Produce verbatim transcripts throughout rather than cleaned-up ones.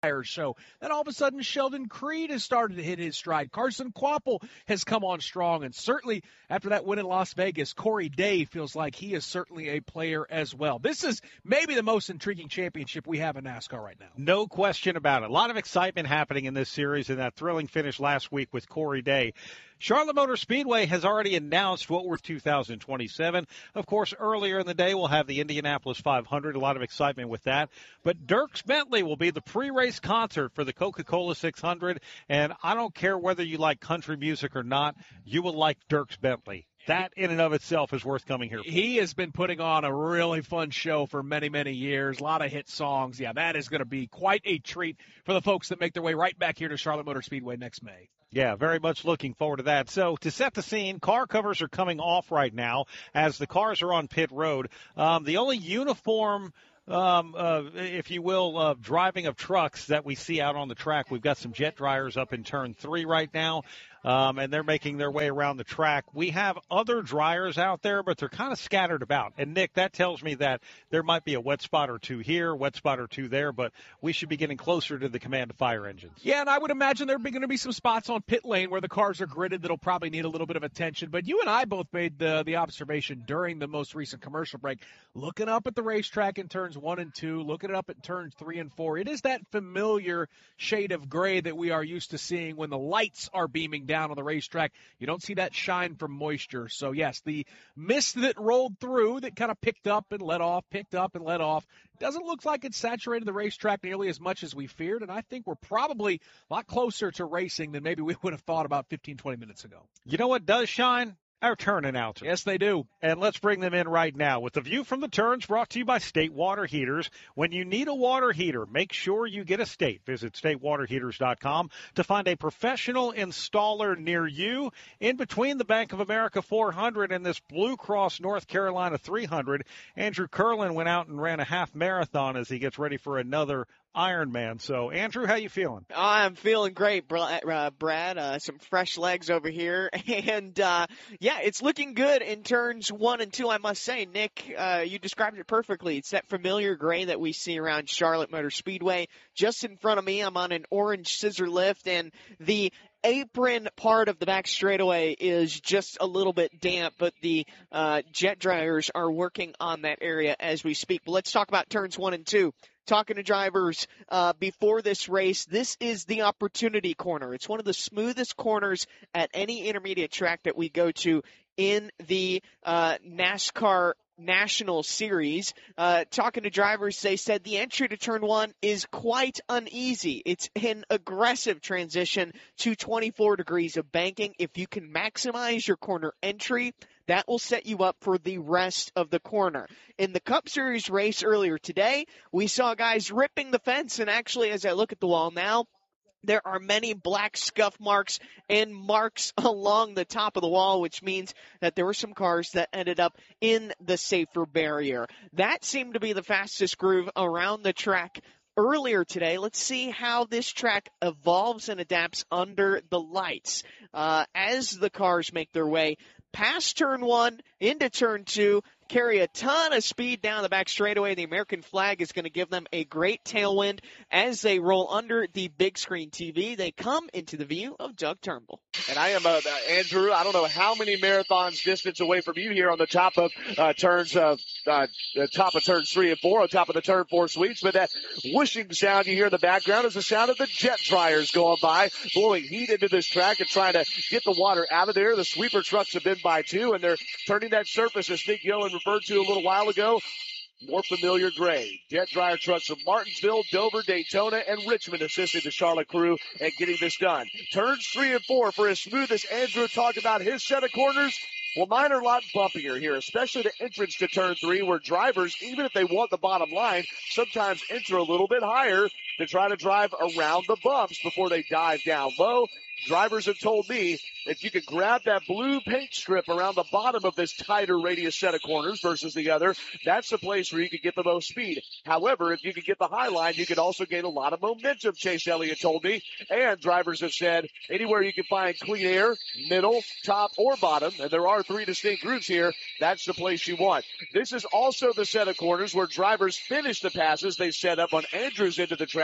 show. Then all of a sudden, Sheldon Creed has started to hit his stride. Carson Kvapil has come on strong, and certainly after that win in Las Vegas, Corey Day feels like he is certainly a player as well. This is maybe the most intriguing championship we have in NASCAR right now. No question about it. A lot of excitement happening in this series, and that thrilling finish last week with Corey Day. Charlotte Motor Speedway has already announced what we're two thousand twenty-seven. Of course, earlier in the day, we'll have the Indianapolis five hundred. A lot of excitement with that. But Dierks Bentley will be the pre-race concert for the Coca-Cola six hundred. And I don't care whether you like country music or not, you will like Dierks Bentley. That in and of itself is worth coming here for. He has been putting on a really fun show for many, many years. A lot of hit songs. Yeah, that is going to be quite a treat for the folks that make their way right back here to Charlotte Motor Speedway next May. Yeah, very much looking forward to that. So to set the scene, car covers are coming off right now as the cars are on pit road. Um, the only uniform Um, uh, if you will, uh, driving of trucks that we see out on the track. We've got some jet dryers up in turn three right now, um, and they're making their way around the track. We have other dryers out there, but they're kind of scattered about. And, Nick, that tells me that there might be a wet spot or two here, wet spot or two there, but we should be getting closer to the command fire engines. Yeah, and I would imagine there are going to be some spots on pit lane where the cars are gridded that'll probably need a little bit of attention. But you and I both made the, the observation during the most recent commercial break, looking up at the racetrack in turns one and two, looking it up at turns three and four. It is that familiar shade of gray that we are used to seeing when the lights are beaming down on the racetrack. You don't see that shine from moisture. So, yes, the mist that rolled through that kind of picked up and let off, picked up and let off, doesn't look like it saturated the racetrack nearly as much as we feared, and I think we're probably a lot closer to racing than maybe we would have thought about fifteen, twenty minutes ago. You know what does shine? Our turn announcers. Yes, they do. And let's bring them in right now with the view from the turns brought to you by State Water Heaters. When you need a water heater, make sure you get a State. Visit state water heaters dot com to find a professional installer near you. In between the Bank of America four hundred and this Blue Cross North Carolina three hundred, Andrew Curlin went out and ran a half marathon as he gets ready for another Ironman. So, Andrew, how you feeling? I'm feeling great, uh, Brad. Uh, some fresh legs over here. And, uh, yeah, it's looking good in turns one and two, I must say. Nick, uh, you described it perfectly. It's that familiar gray that we see around Charlotte Motor Speedway. Just in front of me, I'm on an orange scissor lift, and the apron part of the back straightaway is just a little bit damp, but the uh, jet dryers are working on that area as we speak. But let's talk about turns one and two. Talking to drivers uh, before this race, this is the opportunity corner. It's one of the smoothest corners at any intermediate track that we go to in the uh, NASCAR National Series. Uh, talking to drivers, they said the entry to turn one is quite uneasy. It's an aggressive transition to twenty-four degrees of banking. If you can maximize your corner entry, that will set you up for the rest of the corner. In the Cup Series race earlier today, we saw guys ripping the fence, and actually, as I look at the wall now, there are many black scuff marks and marks along the top of the wall, which means that there were some cars that ended up in the safer barrier. That seemed to be the fastest groove around the track earlier today. Let's see how this track evolves and adapts under the lights uh, as the cars make their way past turn one into turn two, carry a ton of speed down the back straightaway. The American flag is going to give them a great tailwind as they roll under the big screen T V. They come into the view of Doug Turnbull. And I am, uh, Andrew, I don't know how many marathons distance away from you here on the top of uh, turns, uh, uh, the top of turns three and four, on top of the turn four sweeps. But that whooshing sound you hear in the background is the sound of the jet dryers going by, blowing heat into this track and trying to get the water out of there. The sweeper trucks have been by two, and they're turning that surface, as Nick Yolen referred to a little while ago, more familiar gray. Jet dryer trucks from Martinsville, Dover, Daytona, and Richmond assisting the Charlotte crew at getting this done. Turns three and four for as smooth as Andrew talked about his set of corners. Well, mine are a lot bumpier here, especially the entrance to turn three, where drivers, even if they want the bottom line, sometimes enter a little bit higher to try to drive around the bumps before they dive down low. Drivers have told me if you could grab that blue paint strip around the bottom of this tighter radius set of corners versus the other, that's the place where you could get the most speed. However, if you could get the high line, you could also gain a lot of momentum, Chase Elliott told me. And drivers have said anywhere you can find clean air, middle, top, or bottom, and there are three distinct groups here, that's the place you want. This is also the set of corners where drivers finish the passes they set up on Andrew's end of the track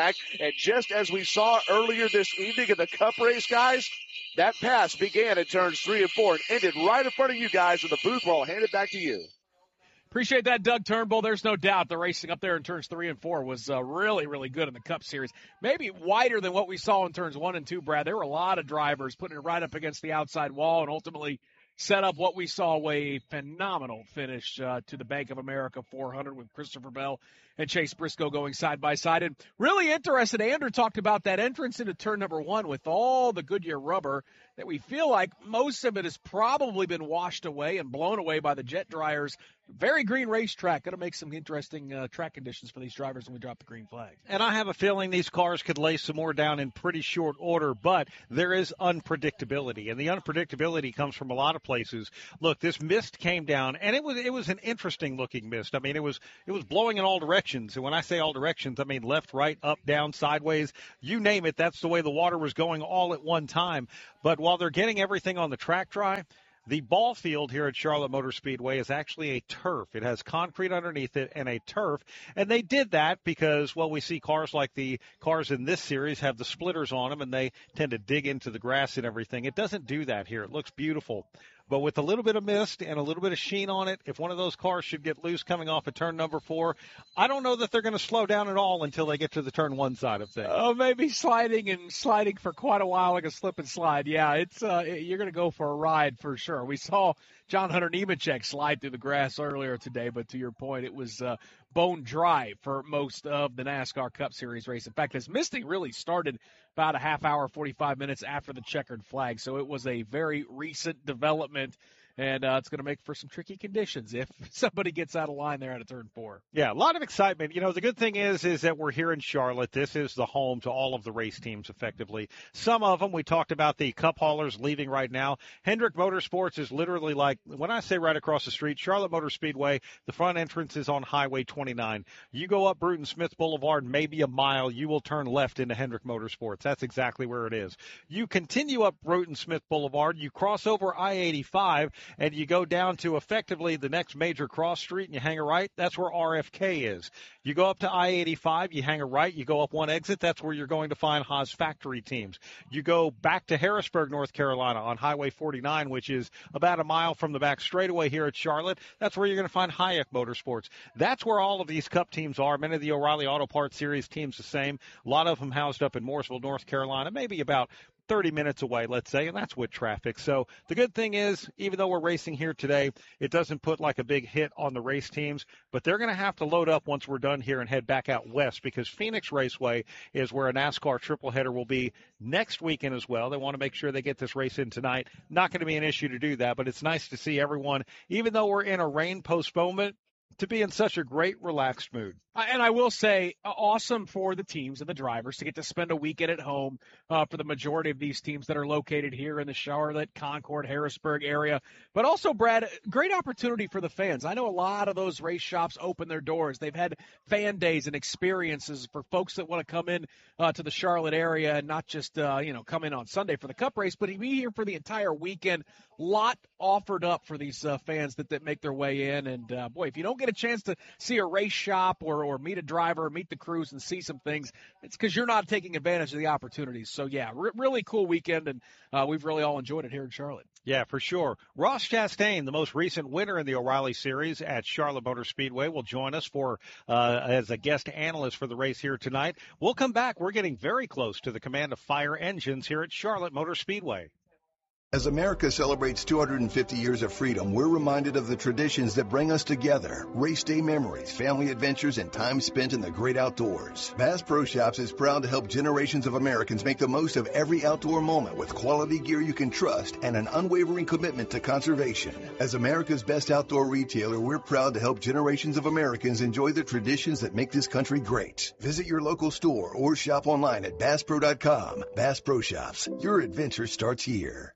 racetrack. And just as we saw earlier this evening in the Cup race, guys, that pass began at turns three and four and ended right in front of you guys in the booth. Where I'll hand it back to you. Appreciate that, Doug Turnbull. There's no doubt the racing up there in turns three and four was uh, really, really good in the Cup Series. Maybe wider than what we saw in turns one and two, Brad. There were a lot of drivers putting it right up against the outside wall and ultimately set up what we saw a phenomenal finish uh, to the Bank of America four hundred with Christopher Bell and Chase Briscoe going side by side. And really interested, Andrew talked about that entrance into turn number one with all the Goodyear rubber that we feel like most of it has probably been washed away and blown away by the jet dryers. Very green racetrack. Going to make some interesting uh, track conditions for these drivers when we drop the green flag. And I have a feeling these cars could lay some more down in pretty short order, but there is unpredictability, and the unpredictability comes from a lot of places. Look, this mist came down, and it was it was an interesting looking mist. I mean, it was it was blowing in all directions, and when I say all directions, I mean left, right, up, down, sideways, you name it. That's the way the water was going all at one time. But while they're getting everything on the track dry, the ball field here at Charlotte Motor Speedway is actually a turf. It has concrete underneath it and a turf. And they did that because, well, we see cars like the cars in this series have the splitters on them, and they tend to dig into the grass and everything. It doesn't do that here. It looks beautiful. But with a little bit of mist and a little bit of sheen on it, if one of those cars should get loose coming off of turn number four, I don't know that they're going to slow down at all until they get to the turn one side of things. Oh, maybe sliding and sliding for quite a while like a slip and slide. Yeah, it's uh, you're going to go for a ride for sure. We saw John Hunter Nemechek slide through the grass earlier today, but to your point, it was uh, bone dry for most of the NASCAR Cup Series race. In fact, this misting really started about a half hour, forty-five minutes after the checkered flag, so it was a very recent development. And uh, it's going to make for some tricky conditions if somebody gets out of line there at a turn four. Yeah, a lot of excitement. You know, the good thing is is that we're here in Charlotte. This is the home to all of the race teams, effectively. Some of them, we talked about the cup haulers leaving right now. Hendrick Motorsports is literally like, when I say right across the street, Charlotte Motor Speedway, the front entrance is on Highway twenty-nine. You go up Bruton Smith Boulevard, maybe a mile, you will turn left into Hendrick Motorsports. That's exactly where it is. You continue up Bruton Smith Boulevard, you cross over I eighty-five, and you go down to effectively the next major cross street and you hang a right. That's where R F K is. You go up to I eighty-five, you hang a right, you go up one exit. That's where you're going to find Haas factory teams. You go back to Harrisburg, North Carolina on Highway forty-nine, which is about a mile from the back straightaway here at Charlotte. That's where you're going to find Hayek Motorsports. That's where all of these Cup teams are. Many of the O'Reilly Auto Parts Series teams the same. A lot of them housed up in Morrisville, North Carolina, maybe about thirty minutes away, let's say, and that's with traffic. So the good thing is, even though we're racing here today, it doesn't put like a big hit on the race teams, but they're going to have to load up once we're done here and head back out west, because Phoenix Raceway is where a NASCAR triple header will be next weekend as well. They want to make sure they get this race in tonight. Not going to be an issue to do that, but it's nice to see everyone, even though we're in a rain postponement, to be in such a great, relaxed mood. And I will say, awesome for the teams and the drivers to get to spend a weekend at home uh, for the majority of these teams that are located here in the Charlotte, Concord, Harrisburg area. But also, Brad, great opportunity for the fans. I know a lot of those race shops open their doors. They've had fan days and experiences for folks that want to come in uh, to the Charlotte area and not just, uh, you know, come in on Sunday for the Cup race, but be here for the entire weekend. Lot offered up for these uh, fans that, that make their way in. And, uh, boy, if you don't get a chance to see a race shop or or meet a driver, meet the crews, and see some things, it's because you're not taking advantage of the opportunities. So, yeah, re- really cool weekend, and uh, we've really all enjoyed it here in Charlotte. Yeah, for sure. Ross Chastain, the most recent winner in the O'Reilly Series at Charlotte Motor Speedway, will join us for uh, as a guest analyst for the race here tonight. We'll come back. We're getting very close to the command of fire engines here at Charlotte Motor Speedway. As America celebrates two hundred fifty years of freedom, we're reminded of the traditions that bring us together. Race day memories, family adventures, and time spent in the great outdoors. Bass Pro Shops is proud to help generations of Americans make the most of every outdoor moment with quality gear you can trust and an unwavering commitment to conservation. As America's best outdoor retailer, we're proud to help generations of Americans enjoy the traditions that make this country great. Visit your local store or shop online at bass pro dot com. Bass Pro Shops, your adventure starts here.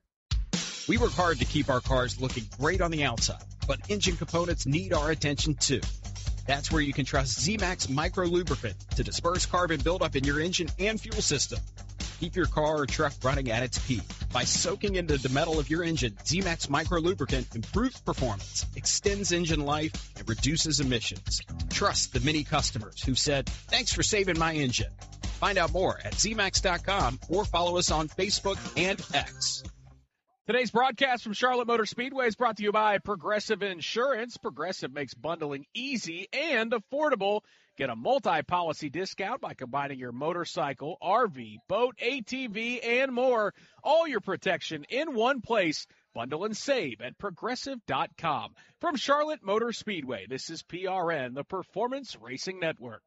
We work hard to keep our cars looking great on the outside, but engine components need our attention too. That's where you can trust Z-Max Micro Lubricant to disperse carbon buildup in your engine and fuel system. Keep your car or truck running at its peak. By soaking into the metal of your engine, Z-Max Micro Lubricant improves performance, extends engine life, and reduces emissions. Trust the many customers who said, "Thanks for saving my engine." Find out more at Z max dot com or follow us on Facebook and X. Today's broadcast from Charlotte Motor Speedway is brought to you by Progressive Insurance. Progressive makes bundling easy and affordable. Get a multi-policy discount by combining your motorcycle, R V, boat, A T V, and more. All your protection in one place. Bundle and save at progressive dot com. From Charlotte Motor Speedway, this is P R N, the Performance Racing Network.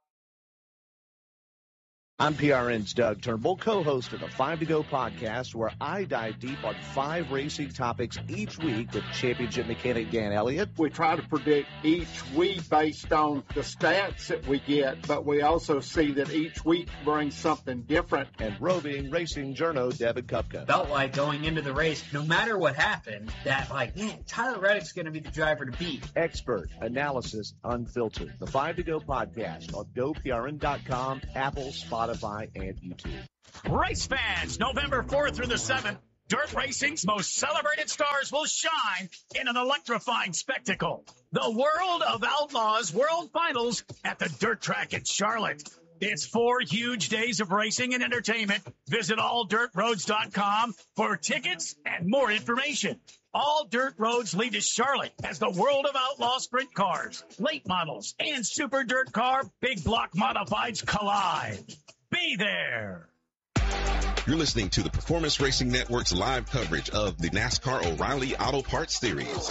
I'm P R N's Doug Turnbull, co-host of the Five to Go podcast, where I dive deep on five racing topics each week with championship mechanic Dan Elliott. We try to predict each week based on the stats that we get, but we also see that each week brings something different. And roving racing journo Devin Kupka. Felt like going into the race, no matter what happened, that like, man, Tyler Reddick's going to be the driver to beat. Expert analysis unfiltered. The Five to Go podcast on go P R N dot com, Apple, Spotify, Spotify, and YouTube. Race fans, November fourth through the seventh, dirt racing's most celebrated stars will shine in an electrifying spectacle. The World of Outlaws World Finals at the Dirt Track in Charlotte. It's four huge days of racing and entertainment. Visit all dirt roads dot com for tickets and more information. All dirt roads lead to Charlotte as the World of Outlaw sprint cars, late models, and super dirt car big block modifieds collide. Be there. You're listening to the Performance Racing Network's live coverage of the NASCAR O'Reilly Auto Parts Series.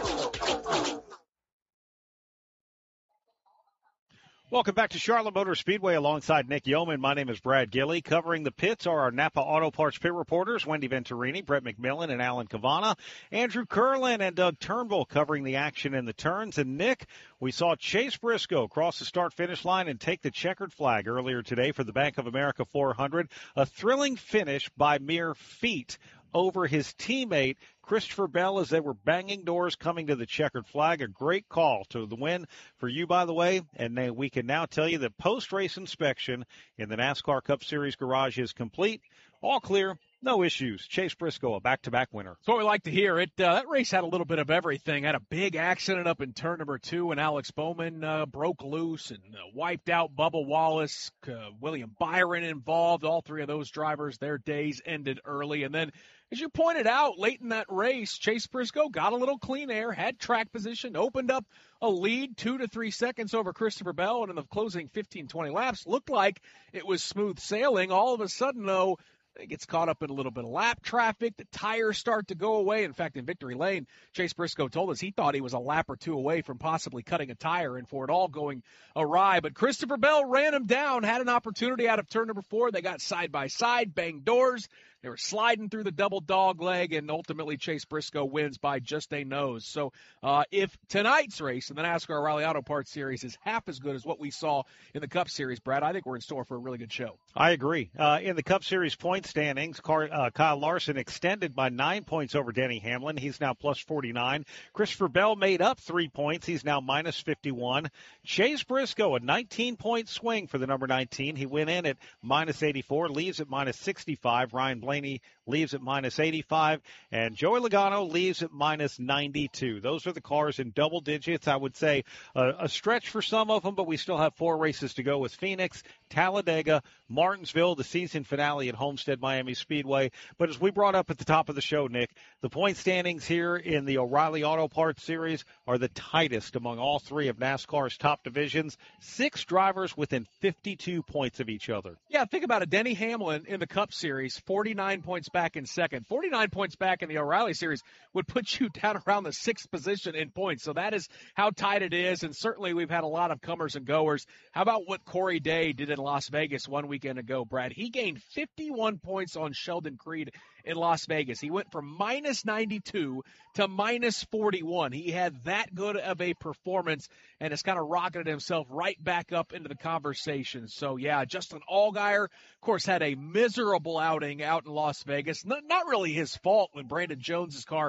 Welcome back to Charlotte Motor Speedway alongside Nick Yeoman. My name is Brad Gilley. Covering the pits are our Napa Auto Parts pit reporters, Wendy Venturini, Brett McMillan, and Alan Cavana. Andrew Curlin and Doug Turnbull covering the action in the turns. And Nick, we saw Chase Briscoe cross the start-finish line and take the checkered flag earlier today for the Bank of America four hundred. A thrilling finish by mere feet over his teammate Christopher Bell as they were banging doors coming to the checkered flag. A great call to the win for you, by the way. And they, we can now tell you that post-race inspection in the NASCAR Cup Series garage is complete. All clear. No issues. Chase Briscoe, a back-to-back winner. That's what we like to hear. It uh, that race had a little bit of everything. Had a big accident up in turn number two, and Alex Bowman uh, broke loose and uh, wiped out Bubba Wallace. Uh, William Byron involved. All three of those drivers, their days ended early. And then, as you pointed out, late in that race, Chase Briscoe got a little clean air, had track position, opened up a lead two to three seconds over Christopher Bell, and in the closing fifteen, twenty laps, looked like it was smooth sailing. All of a sudden, though, it gets caught up in a little bit of lap traffic. The tires start to go away. In fact, in Victory Lane, Chase Briscoe told us he thought he was a lap or two away from possibly cutting a tire and for it all going awry. But Christopher Bell ran him down, had an opportunity out of turn number four. They got side by side, banged doors. They were sliding through the double dog leg, and ultimately Chase Briscoe wins by just a nose. So uh, if tonight's race in the NASCAR O'Reilly Auto Parts Series is half as good as what we saw in the Cup Series, Brad, I think we're in store for a really good show. I agree. Uh, in the Cup Series point standings, Car, uh, Kyle Larson extended by nine points over Denny Hamlin. He's now plus forty-nine. Christopher Bell made up three points. He's now minus fifty-one. Chase Briscoe, a nineteen-point swing for the number nineteen. He went in at minus eighty-four, leaves at minus sixty-five. Ryan Blaney leaves at minus eighty-five, and Joey Logano leaves at minus ninety-two. Those are the cars in double digits. I would say a, a stretch for some of them, but we still have four races to go with Phoenix, Talladega, Martinsville, the season finale at Homestead Miami Speedway. But as we brought up at the top of the show, Nick, the point standings here in the O'Reilly Auto Parts Series are the tightest among all three of NASCAR's top divisions. Six drivers within fifty-two points of each other. Yeah, think about it. Denny Hamlin in the Cup Series, forty-nine points back in second. forty-nine points back in the O'Reilly Series would put you down around the sixth position in points. So that is how tight it is, and certainly we've had a lot of comers and goers. How about what Corey Day did in Las Vegas one weekend ago, Brad? He gained fifty-one points on Sheldon Creed in Las Vegas. He went from minus ninety-two to minus forty-one. He had that good of a performance and has kind of rocketed himself right back up into the conversation. So, yeah, Justin Allgaier, of course, had a miserable outing out in Las Vegas. Not, not really his fault when Brandon Jones's car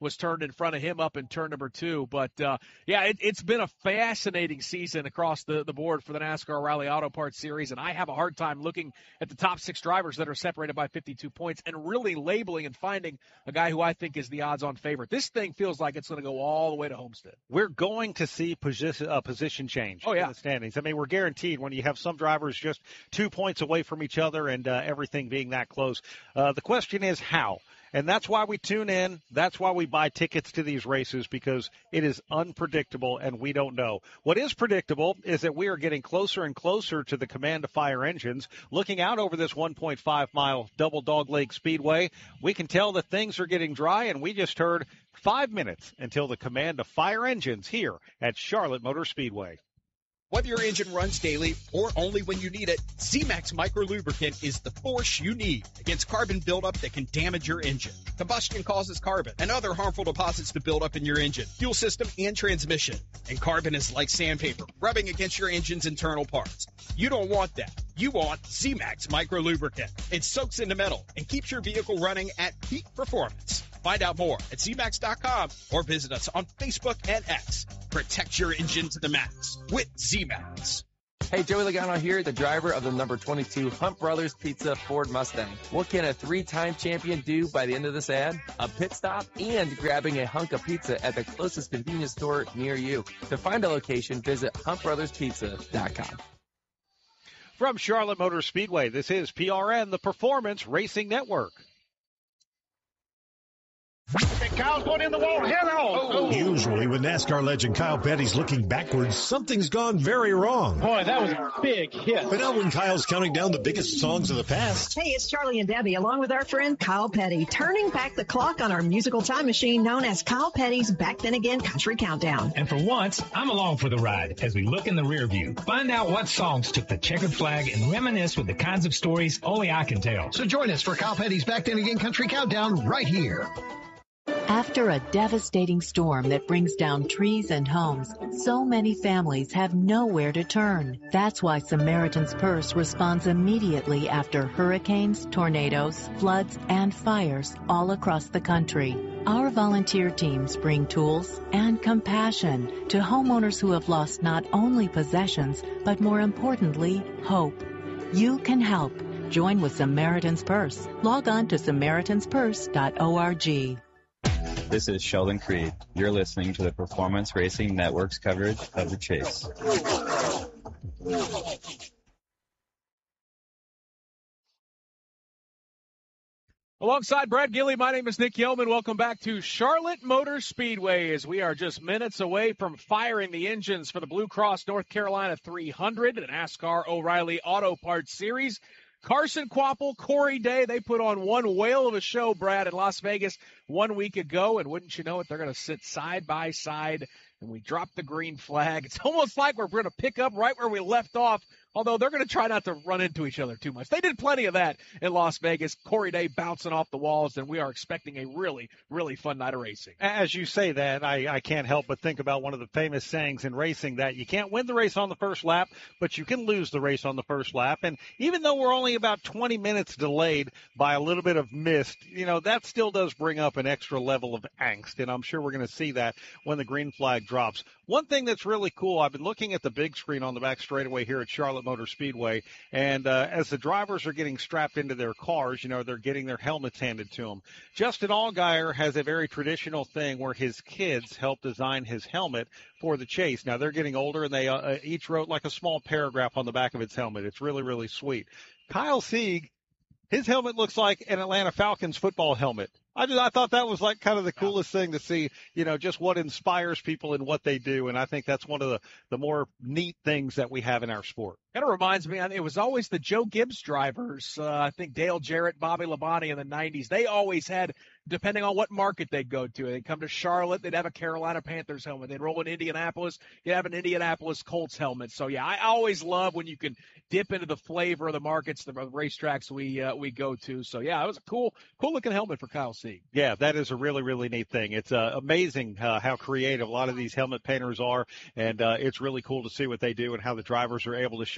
was turned in front of him up in turn number two. But, uh, yeah, it, it's been a fascinating season across the, the board for the NASCAR O'Reilly Auto Parts Series, and I have a hard time looking at the top six drivers that are separated by fifty-two points and really labeling and finding a guy who I think is the odds-on favorite. This thing feels like it's going to go all the way to Homestead. We're going to see position, uh, position change oh, yeah. in the standings. I mean, we're guaranteed when you have some drivers just two points away from each other and uh, everything being that close. Uh, the question is how. And that's why we tune in. That's why we buy tickets to these races, because it is unpredictable and we don't know. What is predictable is that we are getting closer and closer to the command to fire engines. Looking out over this one point five mile Double Dog Lake Speedway, we can tell that things are getting dry, and we just heard five minutes until the command to fire engines here at Charlotte Motor Speedway. Whether your engine runs daily or only when you need it, Z-Max Micro Lubricant is the force you need against carbon buildup that can damage your engine. Combustion causes carbon and other harmful deposits to build up in your engine, fuel system, and transmission. And carbon is like sandpaper, rubbing against your engine's internal parts. You don't want that. You want Z-Max Micro Lubricant. It soaks into metal and keeps your vehicle running at peak performance. Find out more at Z max dot com or visit us on Facebook and X. Protect your engine to the max with Z-Max. Hey, Joey Logano here, the driver of the number twenty-two Hunt Brothers Pizza Ford Mustang. What can a three-time champion do by the end of this ad? A pit stop and grabbing a hunk of pizza at the closest convenience store near you. To find a location, visit hunt brothers pizza dot com. From Charlotte Motor Speedway, this is P R N, the Performance Racing Network. Kyle's going in the wall. Hello. Oh. Usually when NASCAR legend Kyle Petty's looking backwards, something's gone very wrong. Boy, that was a big hit. But now when Kyle's counting down the biggest songs of the past. Hey, it's Charlie and Debbie, along with our friend Kyle Petty, turning back the clock on our musical time machine known as Kyle Petty's Back Then Again Country Countdown. And for once, I'm along for the ride as we look in the rear view. Find out what songs took the checkered flag and reminisce with the kinds of stories only I can tell. So join us for Kyle Petty's Back Then Again Country Countdown right here. After a devastating storm that brings down trees and homes, so many families have nowhere to turn. That's why Samaritan's Purse responds immediately after hurricanes, tornadoes, floods, and fires all across the country. Our volunteer teams bring tools and compassion to homeowners who have lost not only possessions, but more importantly, hope. You can help. Join with Samaritan's Purse. Log on to samaritans purse dot org. This is Sheldon Creed. You're listening to the Performance Racing Network's coverage of the Chase. Alongside Brad Gilley, my name is Nick Yeoman. Welcome back to Charlotte Motor Speedway as we are just minutes away from firing the engines for the Blue Cross North Carolina three hundred, the NASCAR O'Reilly Auto Parts Series. Carson Kvapil, Corey Day, they put on one whale of a show, Brad, in Las Vegas one week ago, and wouldn't you know it, they're going to sit side by side, and we drop the green flag. It's almost like we're going to pick up right where we left off, although they're going to try not to run into each other too much. They did plenty of that in Las Vegas. Corey Day bouncing off the walls, and we are expecting a really, really fun night of racing. As you say that, I, I can't help but think about one of the famous sayings in racing that you can't win the race on the first lap, but you can lose the race on the first lap. And even though we're only about twenty minutes delayed by a little bit of mist, you know, that still does bring up an extra level of angst, and I'm sure we're going to see that when the green flag drops. One thing that's really cool, I've been looking at the big screen on the back straightaway here at Charlotte Motor Speedway, and uh, as the drivers are getting strapped into their cars, you know, they're getting their helmets handed to them. Justin Allgaier has a very traditional thing where his kids help design his helmet for the chase. Now, they're getting older, and they uh, each wrote like a small paragraph on the back of its helmet. It's really, really sweet. Kyle Sieg, his helmet looks like an Atlanta Falcons football helmet. I just, I thought that was like kind of the coolest thing to see, you know, just what inspires people in what they do. And I think that's one of the, the more neat things that we have in our sport. Kind of reminds me, it was always the Joe Gibbs drivers. Uh, I think Dale Jarrett, Bobby Labonte in the nineties. They always had, depending on what market they'd go to, they'd come to Charlotte, they'd have a Carolina Panthers helmet. They'd roll in Indianapolis, you'd have an Indianapolis Colts helmet. So, yeah, I always love when you can dip into the flavor of the markets, the racetracks we uh, we go to. So, yeah, it was a cool, cool-looking helmet for Kyle Sieg. Yeah, that is a really, really neat thing. It's uh, amazing uh, how creative a lot of these helmet painters are, and uh, it's really cool to see what they do and how the drivers are able to show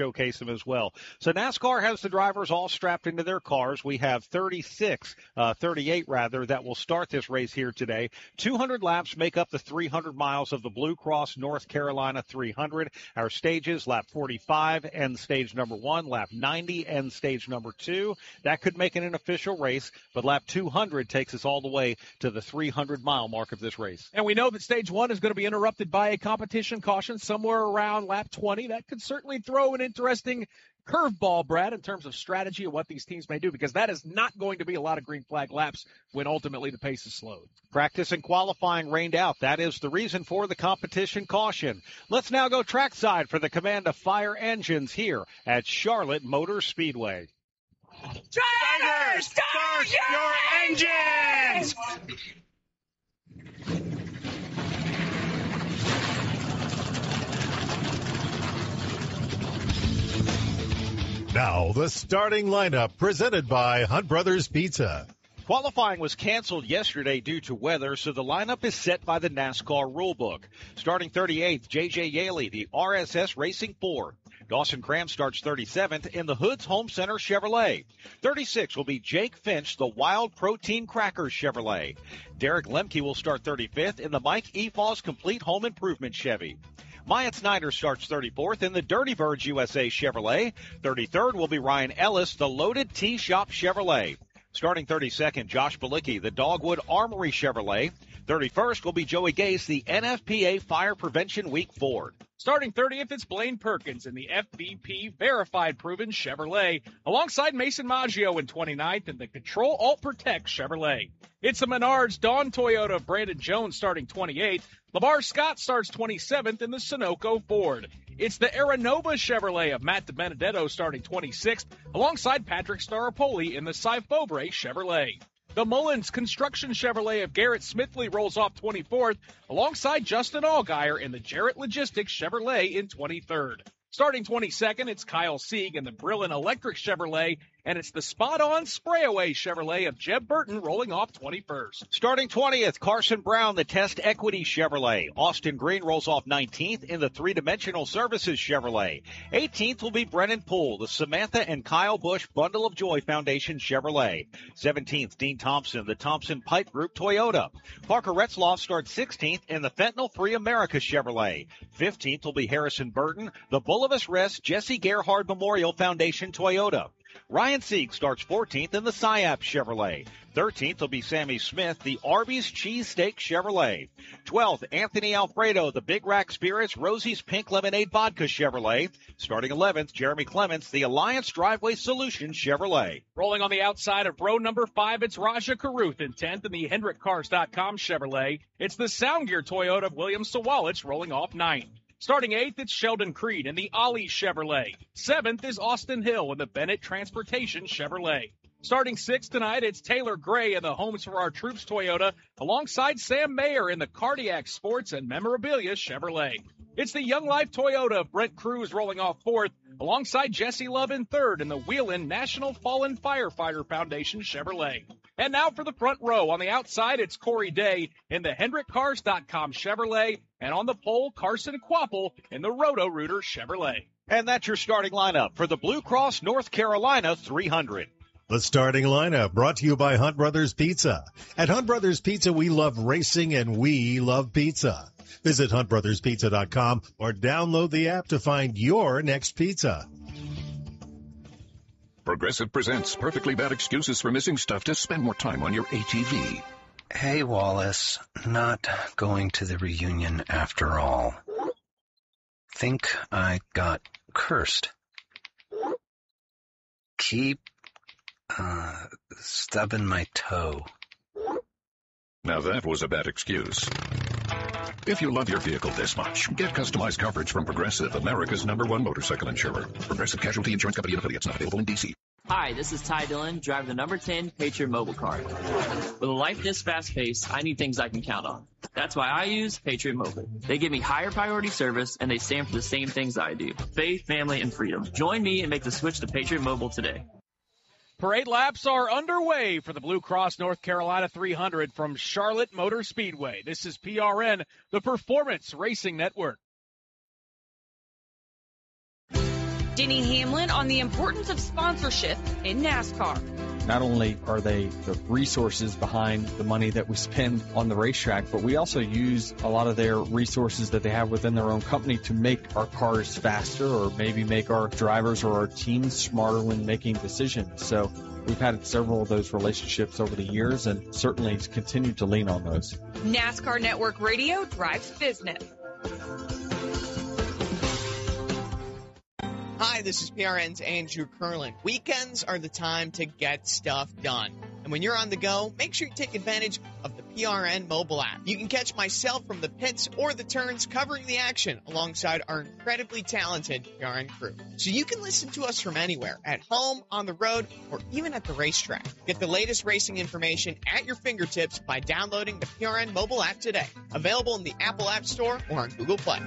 showcase them as well. So NASCAR has the drivers all strapped into their cars. We have thirty-six, uh, thirty-eight rather, that will start this race here today. two hundred laps make up the three hundred miles of the Blue Cross North Carolina three hundred. Our stages, lap forty-five and stage number one, lap ninety and stage number two. That could make it an official race, but lap two hundred takes us all the way to the three hundred mile mark of this race. And we know that stage one is going to be interrupted by a competition caution somewhere around lap twenty. That could certainly throw an interesting curveball, Brad, in terms of strategy and what these teams may do, because that is not going to be a lot of green flag laps when ultimately the pace is slowed. Practice and qualifying rained out. That is the reason for the competition caution. Let's now go trackside for the command of fire engines here at Charlotte Motor Speedway. Drivers, start your engines! Now, the starting lineup presented by Hunt Brothers Pizza. Qualifying was canceled yesterday due to weather, so the lineup is set by the NASCAR rulebook. Starting thirty-eighth, J J Yaley, the R S S Racing Ford. Dawson Cram starts thirty-seventh in the Hoods Home Center Chevrolet. thirty-six will be Jake Finch, the Wild Protein Crackers Chevrolet. Derek Lemke will start thirty-fifth in the Mike Efaws Complete Home Improvement Chevy. Myatt Snyder starts thirty-fourth in the Dirty Birds U S A Chevrolet. thirty-third will be Ryan Ellis, the Loaded T-Shop Chevrolet. Starting thirty-second, Josh Balicki, the Dogwood Armory Chevrolet. thirty-first will be Joey Gase, the N F P A Fire Prevention Week Ford. Starting thirtieth, it's Blaine Perkins in the F B P Verified Proven Chevrolet, alongside Mason Maggio in twenty-ninth in the Control Alt Protect Chevrolet. It's the Menards Dawn Toyota Brandon Jones starting twenty-eighth. LeVar Scott starts twenty-seventh in the Sunoco Ford. It's the Aranova Chevrolet of Matt DiBenedetto starting twenty-sixth, alongside Patrick Staropoli in the Syfovre Chevrolet. The Mullins Construction Chevrolet of Garrett Smithley rolls off twenty-fourth, alongside Justin Allgaier in the Jarrett Logistics Chevrolet in twenty-third. Starting twenty-second, it's Kyle Sieg in the Brillin Electric Chevrolet, and it's the spot-on Sprayaway Chevrolet of Jeb Burton rolling off twenty-first. Starting twentieth, Carson Brown, the Test Equity Chevrolet. Austin Green rolls off nineteenth in the Three Dimensional Services Chevrolet. eighteenth will be Brennan Poole, the Samantha and Kyle Busch Bundle of Joy Foundation Chevrolet. seventeenth, Dean Thompson, the Thompson Pipe Group Toyota. Parker Retzloff starts sixteenth in the Fentanyl Free America Chevrolet. fifteenth will be Harrison Burton, the Bull of Us Rest Jesse Gerhard Memorial Foundation Toyota. Ryan Sieg starts fourteenth in the S I A P Chevrolet. thirteenth will be Sammy Smith, the Arby's Cheesesteak Chevrolet. twelfth, Anthony Alfredo, the Big Rack Spirits Rosie's Pink Lemonade Vodka Chevrolet. Starting eleventh, Jeremy Clements, the Alliance Driveway Solutions Chevrolet. Rolling on the outside of row number five, it's Raja Caruth in tenth in the Hendrick Cars dot com Chevrolet. It's the Sound Gear Toyota of William Sawalich rolling off ninth. Starting eighth, it's Sheldon Creed in the Ollie Chevrolet. Seventh is Austin Hill in the Bennett Transportation Chevrolet. Starting sixth tonight, it's Taylor Gray in the Homes for Our Troops Toyota, alongside Sam Mayer in the Cardiac Sports and Memorabilia Chevrolet. It's the Young Life Toyota of Brent Cruz rolling off fourth, alongside Jesse Love in third in the Wheelin National Fallen Firefighter Foundation Chevrolet. And now for the front row. On the outside, it's Corey Day in the Hendrick Cars dot com Chevrolet, and on the pole, Carson Quapple in the Roto-Rooter Chevrolet. And that's your starting lineup for the Blue Cross North Carolina three hundred. The starting lineup brought to you by Hunt Brothers Pizza. At Hunt Brothers Pizza, we love racing and we love pizza. Visit hunt brothers pizza dot com or download the app to find your next pizza. Progressive presents perfectly bad excuses for missing stuff to spend more time on your A T V. Hey, Wallace, not going to the reunion after all. Think I got cursed. Keep, uh, stubbing my toe. Now that was a bad excuse. If you love your vehicle this much, get customized coverage from Progressive, America's number one motorcycle insurer. Progressive Casualty Insurance Company and affiliates, not available in D C. Hi, this is Ty Dillon, driving the number ten Patriot Mobile Card. With a life this fast-paced, I need things I can count on. That's why I use Patriot Mobile. They give me higher priority service, and they stand for the same things I do. Faith, family, and freedom. Join me and make the switch to Patriot Mobile today. Parade laps are underway for the Blue Cross North Carolina three hundred from Charlotte Motor Speedway. This is P R N, the Performance Racing Network. Denny Hamlin on the importance of sponsorship in NASCAR. Not only are they the resources behind the money that we spend on the racetrack, but we also use a lot of their resources that they have within their own company to make our cars faster, or maybe make our drivers or our teams smarter when making decisions. So we've had several of those relationships over the years, and certainly continue to lean on those. NASCAR Network Radio drives business. Hi, this is P R N's Andrew Curlin. Weekends are the time to get stuff done. And when you're on the go, make sure you take advantage of the P R N mobile app. You can catch myself from the pits or the turns covering the action alongside our incredibly talented P R N crew. So you can listen to us from anywhere, at home, on the road, or even at the racetrack. Get the latest racing information at your fingertips by downloading the P R N mobile app today. Available in the Apple App Store or on Google Play.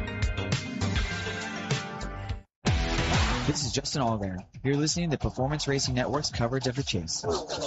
This is Justin Allgaier. You're listening to Performance Racing Network's coverage of the chase.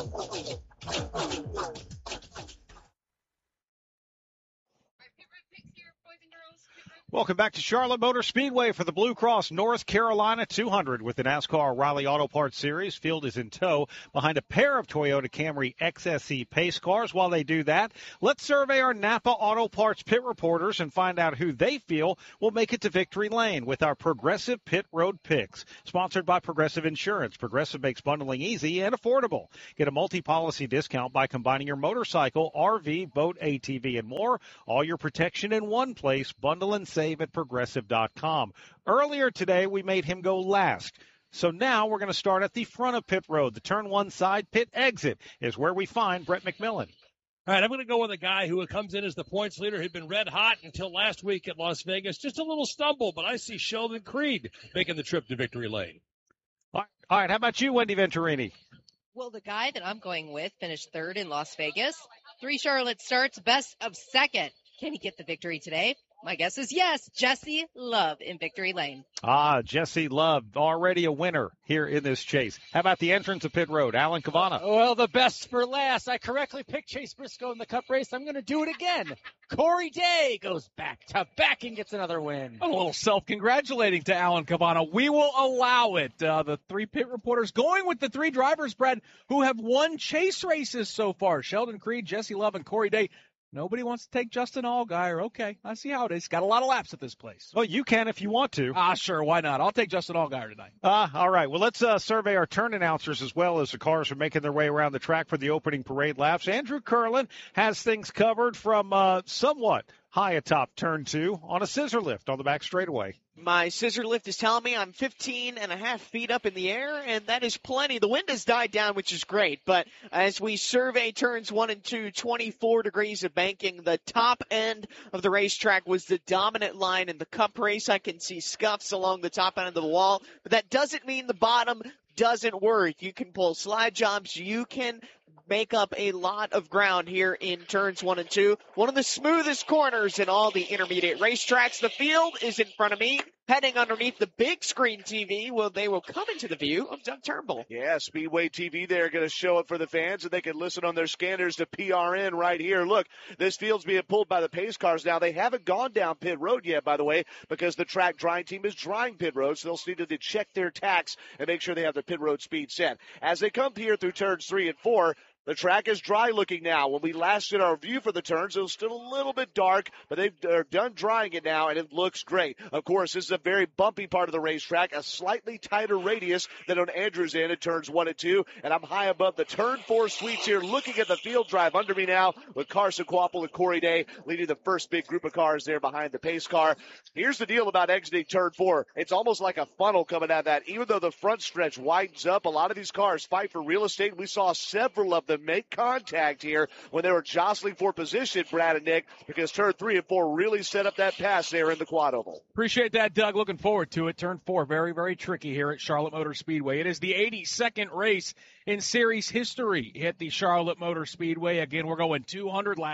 Welcome back to Charlotte Motor Speedway for the Blue Cross North Carolina two hundred with the NASCAR O'Reilly Auto Parts Series. Field is in tow behind a pair of Toyota Camry X S E pace cars. While they do that, let's survey our Napa Auto Parts pit reporters and find out who they feel will make it to victory lane with our Progressive Pit Road Picks. Sponsored by Progressive Insurance. Progressive makes bundling easy and affordable. Get a multi-policy discount by combining your motorcycle, R V, boat, A T V, and more. All your protection in one place. Bundle and save at progressive dot com. Earlier today, we made him go last. So now we're going to start at the front of pit road. The turn one side pit exit is where we find Brett McMillan. All right, I'm going to go with a guy who comes in as the points leader. He'd been red hot until last week at Las Vegas. Just a little stumble, but I see Sheldon Creed making the trip to victory lane. All right, how about you, Wendy Venturini? Well, the guy that I'm going with finished third in Las Vegas. Three Charlotte starts, best of second. Can he get the victory today? My guess is yes. Jesse Love in victory lane. Ah, Jesse Love, already a winner here in this chase. How about the entrance of pit road, Alan Cavana? Well, the best for last. I correctly picked Chase Briscoe in the Cup race. I'm going to do it again. Corey Day goes back to back and gets another win. A little self-congratulating to Alan Cavana. We will allow it. Uh, the three pit reporters going with the three drivers, Brad, who have won chase races so far. Sheldon Creed, Jesse Love, and Corey Day. Nobody wants to take Justin Allgaier. Okay, I see how it is. Got a lot of laps at this place. Well, you can if you want to. Ah, sure, why not? I'll take Justin Allgaier tonight. Ah, uh, all right. Well, let's uh, survey our turn announcers as well as the cars are making their way around the track for the opening parade laps. Andrew Curlin has things covered from uh, somewhat high atop turn two on a scissor lift on the back straightaway. My scissor lift is telling me I'm fifteen and a half feet up in the air, and that is plenty. The wind has died down, which is great, but as we survey turns one and two, twenty-four degrees of banking. The top end of the racetrack was the dominant line in the Cup race. I can see scuffs along the top end of the wall, but that doesn't mean the bottom doesn't work. You can pull slide jumps. You can make up a lot of ground here in turns one and two. One of the smoothest corners in all the intermediate racetracks. The field is in front of me, heading underneath the big screen T V. Well, they will come into the view of Doug Turnbull. Yeah, Speedway T V there going to show it for the fans, and they can listen on their scanners to P R N right here. Look, this field's being pulled by the pace cars now. They haven't gone down pit road yet, by the way, because the track drying team is drying pit road, so they'll need to check their tacks and make sure they have the pit road speed set. As they come here through turns three and four, the track is dry looking now. When we last did our view for the turns, it was still a little bit dark, but they've done drying it now, and it looks great. Of course, this is a very bumpy part of the racetrack, a slightly tighter radius than on Andrews End at turns one and two, and I'm high above the turn four suites here, looking at the field drive under me now with Carson Kvapil and Corey Day leading the first big group of cars there behind the pace car. Here's the deal about exiting turn four. It's almost like a funnel coming out of that. Even though the front stretch widens up, a lot of these cars fight for real estate. We saw several of them make contact here when they were jostling for position, Brad and Nick, because turn three and four really set up that pass there in the quad oval. Appreciate that, Doug. Looking forward to it. Turn four, very, very tricky here at Charlotte Motor Speedway. It is the eighty-second race in series history at the Charlotte Motor Speedway. Again, we're going two hundred laps.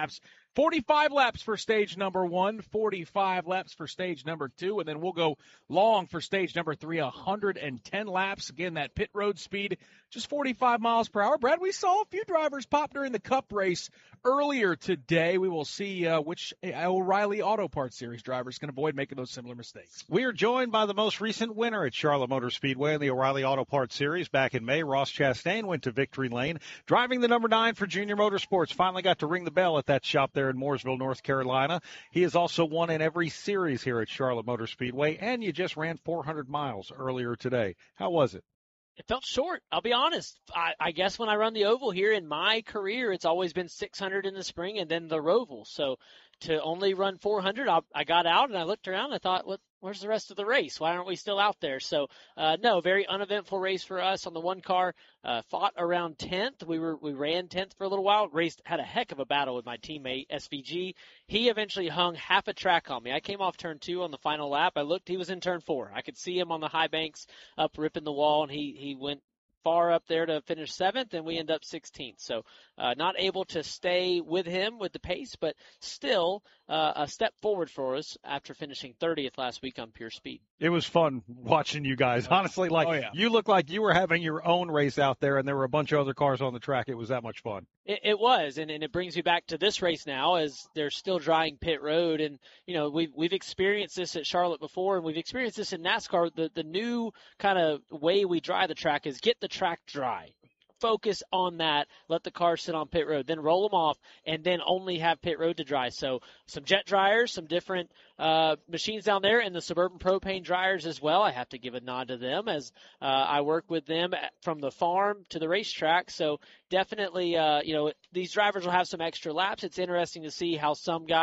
forty-five laps for stage number one, forty-five laps for stage number two, and then we'll go long for stage number three, one hundred ten laps. Again, that pit road speed, just forty-five miles per hour. Brad, we saw a few drivers pop during the Cup race earlier today. We will see uh, which O'Reilly Auto Parts Series drivers can avoid making those similar mistakes. We are joined by the most recent winner at Charlotte Motor Speedway in the O'Reilly Auto Parts Series back in May. Ross Chastain went to victory lane, driving the number nine for Junior Motorsports. Finally got to ring the bell at that shop there in Mooresville, North Carolina. He has also won in every series here at Charlotte Motor Speedway, and you just ran four hundred miles earlier today. How was it? It felt short. I'll be honest. I, I guess when I run the oval here in my career, it's always been six hundred in the spring and then the Roval. So to only run four hundred, I, I got out and I looked around and I thought, what, where's the rest of the race? Why aren't we still out there? So, uh, no, very uneventful race for us on the one car. Uh, fought around tenth. We were, we ran tenth for a little while. Raced, had a heck of a battle with my teammate, S V G. He eventually hung half a track on me. I came off turn two on the final lap. I looked, he was in turn four. I could see him on the high banks up ripping the wall, and he, he went far up there to finish seventh, and we end up sixteenth. So uh, not able to stay with him with the pace, but still uh, a step forward for us after finishing thirtieth last week on pure speed. It was fun watching you guys. Honestly, like oh, yeah. you looked like you were having your own race out there, and there were a bunch of other cars on the track. It was that much fun. It, it was, and, and it brings me back to this race now as they're still drying pit road. And, you know, we've, we've experienced this at Charlotte before, and we've experienced this in NASCAR. The, the new kind of way we dry the track is get the track dry. Focus on that, let the cars sit on pit road, then roll them off, and then only have pit road to dry. So some jet dryers, some different uh, machines down there, and the Suburban Propane dryers as well. I have to give a nod to them as uh, I work with them from the farm to the racetrack. So definitely, uh, you know, these drivers will have some extra laps. It's interesting to see how some guys